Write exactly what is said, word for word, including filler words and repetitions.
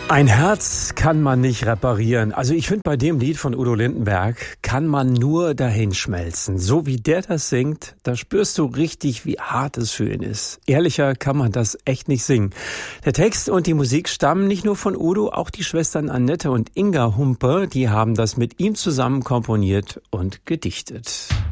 Ein Herz kann man nicht reparieren. Also ich finde, bei dem Lied von Udo Lindenberg kann man nur dahinschmelzen. So wie der das singt, da spürst du richtig, wie hart es für ihn ist. Ehrlicher kann man das echt nicht singen. Der Text und die Musik stammen nicht nur von Udo, auch die Schwestern Annette und Inga Humpe, die haben das mit ihm zusammen komponiert und gedichtet.